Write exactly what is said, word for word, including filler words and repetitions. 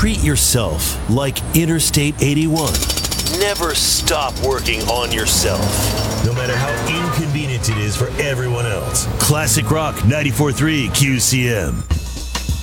treat yourself like Interstate eighty-one. Never stop working on yourself, no matter how inconvenient it is for everyone else. Classic Rock ninety-four point three Q C M.